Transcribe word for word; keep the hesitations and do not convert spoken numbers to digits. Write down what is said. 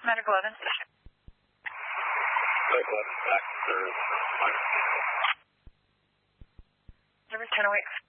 Medical eleven station. Medical eleven back. Service ten oh eight.